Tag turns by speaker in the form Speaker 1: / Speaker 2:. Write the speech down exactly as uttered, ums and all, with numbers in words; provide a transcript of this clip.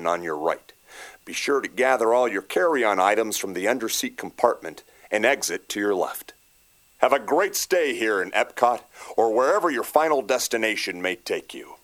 Speaker 1: button on your right. Be sure to gather all your carry-on items from the underseat compartment and exit to your left. Have a great stay here in Epcot or wherever your final destination may take you.